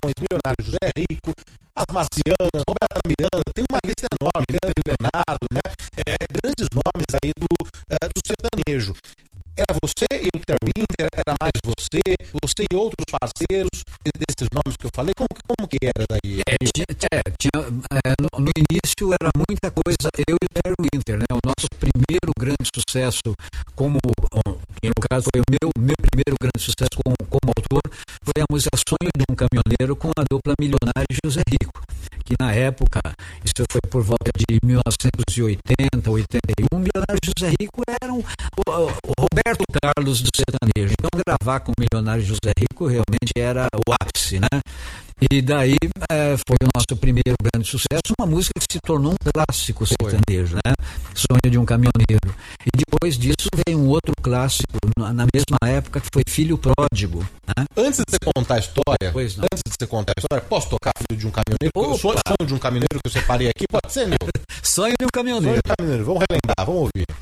Milionário José Rico, as Marcianas, Roberta Miranda, tem uma lista enorme, Leonardo, né? Grandes nomes aí do sertanejo. Era você e o Peter Winter, era mais você e outros parceiros desses nomes que eu falei, como que era daí? No início era muita coisa, eu e o Peter Winter, né? O nosso primeiro grande sucesso que no caso foi o meu primeiro grande sucesso como autor, foi a música Sonho de um Caminhoneiro com a dupla Milionário José Rico, que na época, isso foi por volta de 1980, 81, Milionário José Rico era o Roberto Carlos do sertanejo. Então gravar com o Milionário José Rico realmente era o ápice, né? E daí foi o nosso primeiro grande sucesso, uma música que se tornou um clássico sertanejo, né? Sonho de um Caminhoneiro. E depois disso veio um outro clássico, na mesma época, que foi Filho Pródigo, né? Antes de você contar a história, posso tocar Filho de um Caminhoneiro? Sonho de um Caminhoneiro que eu separei aqui, pode ser, meu? Sonho de um Caminhoneiro. Vamos relembrar, vamos ouvir.